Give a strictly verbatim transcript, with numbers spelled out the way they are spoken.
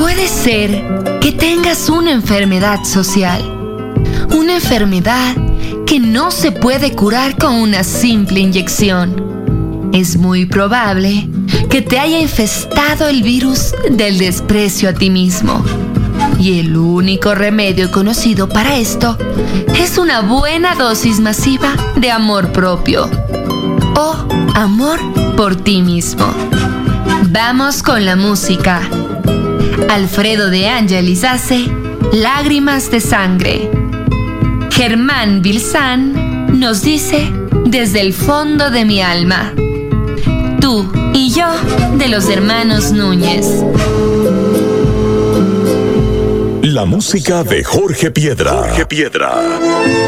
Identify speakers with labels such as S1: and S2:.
S1: Puede ser que tengas una enfermedad social, una enfermedad que no se puede curar con una simple inyección. Es muy probable que te haya infestado el virus del desprecio a ti mismo. Y el único remedio conocido para esto es una buena dosis masiva de amor propio o amor por ti mismo. Vamos con la música. Alfredo de Ángelis hace Lágrimas de Sangre. Germán Vilsán nos dice Desde el fondo de mi alma. Tú y yo, de los hermanos Núñez.
S2: La música de Jorge Piedra. Jorge Piedra.